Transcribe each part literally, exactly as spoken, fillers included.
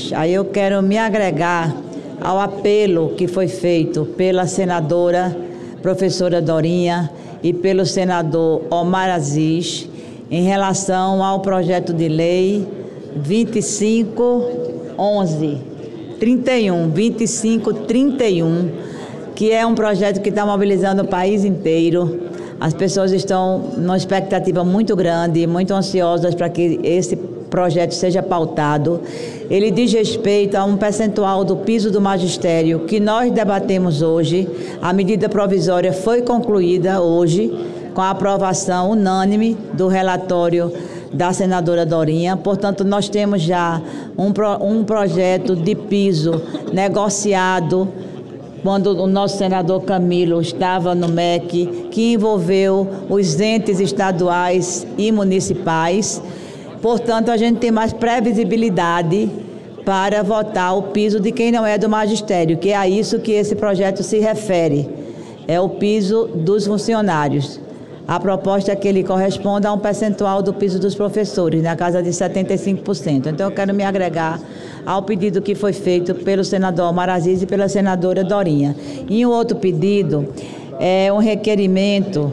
Maranhães. Aí eu quero me agregar ao apelo que foi feito pela senadora professora Dorinha e pelo senador Omar Aziz em relação ao projeto de lei vinte e cinco, onze, trinta e um, vinte e cinco, trinta e um, que é um projeto que está mobilizando o país inteiro. As pessoas estão numa expectativa muito grande, muito ansiosas para que esse projeto seja pautado. Ele diz respeito a um percentual do piso do magistério que nós debatemos hoje. A medida provisória foi concluída hoje com a aprovação unânime do relatório da senadora Dorinha. Portanto, nós temos já um, pro, um projeto de piso negociado quando o nosso senador Camilo estava no M E C, que envolveu os entes estaduais e municipais. Portanto, a gente tem mais previsibilidade para votar o piso de quem não é do magistério, que é a isso que esse projeto se refere, é o piso dos funcionários. A proposta é que ele corresponda a um percentual do piso dos professores, na casa de setenta e cinco por cento. Então, eu quero me agregar ao pedido que foi feito pelo senador Omar Aziz e pela senadora Dorinha. E um outro pedido é um requerimento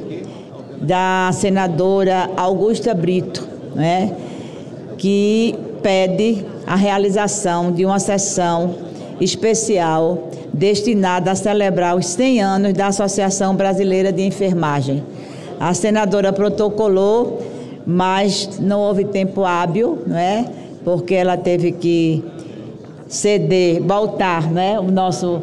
da senadora Augusta Brito, né, que pede a realização de uma sessão especial destinada a celebrar os cem anos da Associação Brasileira de Enfermagem. A senadora protocolou, mas não houve tempo hábil, não é? Porque ela teve que ceder, voltar, né? O nosso,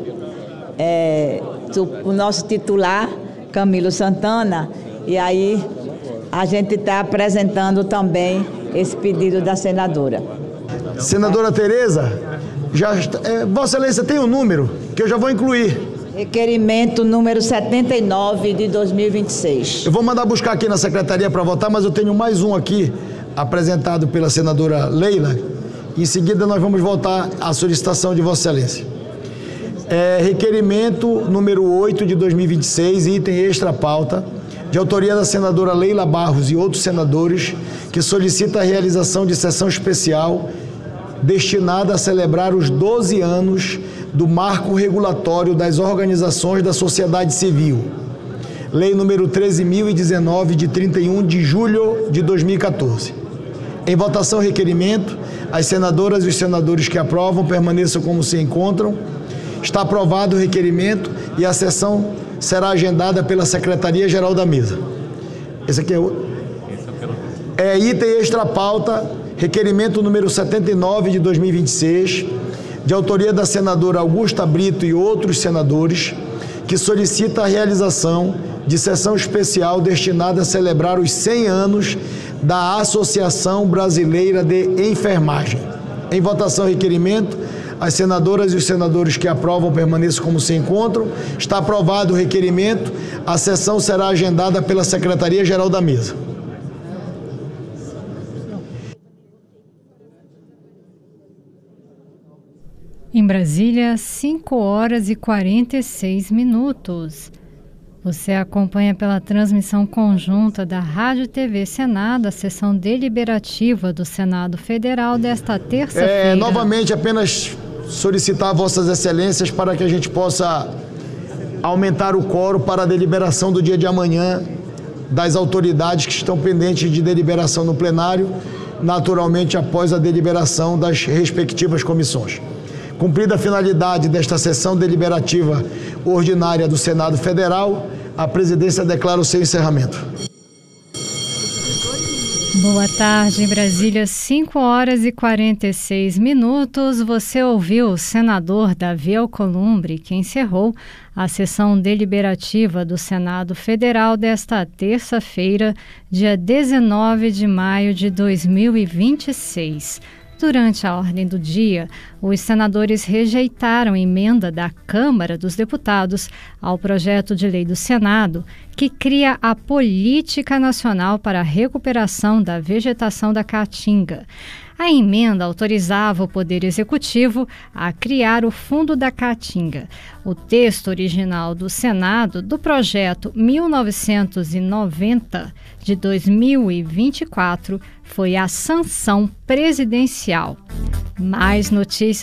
é, o nosso titular, Camilo Santana, e aí a gente está apresentando também esse pedido da senadora. Senadora Tereza, já está, é, Vossa Excelência tem o um número que eu já vou incluir. Requerimento número setenta e nove de dois mil e vinte e seis. Eu vou mandar buscar aqui na secretaria para votar, mas eu tenho mais um aqui, apresentado pela senadora Leila. Em seguida nós vamos votar a solicitação de Vossa Excelência. É, requerimento número oito de dois mil e vinte e seis, item extra pauta, de autoria da senadora Leila Barros e outros senadores, que solicita a realização de sessão especial destinada a celebrar os doze anos do Marco Regulatório das Organizações da Sociedade Civil. Lei número treze mil e dezenove, de trinta e um de julho de dois mil e quatorze. Em votação, requerimento. As senadoras e os senadores que aprovam permaneçam como se encontram. Está aprovado o requerimento e a sessão será agendada pela Secretaria-Geral da Mesa. Esse aqui é o... É item extra pauta, requerimento número setenta e nove de dois mil e vinte e seis, de autoria da senadora Augusta Brito e outros senadores, que solicita a realização de sessão especial destinada a celebrar os cem anos da Associação Brasileira de Enfermagem. Em votação, requerimento. As senadoras e os senadores que aprovam permaneçam como se encontram. Está aprovado o requerimento. A sessão será agendada pela Secretaria-Geral da Mesa. Em Brasília, cinco horas e quarenta e seis minutos. Você acompanha pela transmissão conjunta da Rádio T V Senado a sessão deliberativa do Senado Federal desta terça-feira. É, novamente, apenas solicitar Vossas Excelências para que a gente possa aumentar o quórum para a deliberação do dia de amanhã das autoridades que estão pendentes de deliberação no plenário, naturalmente após a deliberação das respectivas comissões. Cumprida a finalidade desta sessão deliberativa ordinária do Senado Federal, a presidência declara o seu encerramento. Boa tarde, em Brasília, cinco horas e quarenta e seis minutos. Você ouviu o senador Davi Alcolumbre, que encerrou a sessão deliberativa do Senado Federal desta terça-feira, dia dezenove de maio de dois mil e vinte e seis. Durante a ordem do dia, os senadores rejeitaram emenda da Câmara dos Deputados ao projeto de lei do Senado, que cria a Política Nacional para a Recuperação da Vegetação da Caatinga. A emenda autorizava o Poder Executivo a criar o Fundo da Caatinga. O texto original do Senado do projeto mil novecentos e noventa de dois mil e vinte e quatro foi a sanção presidencial. Mais notícias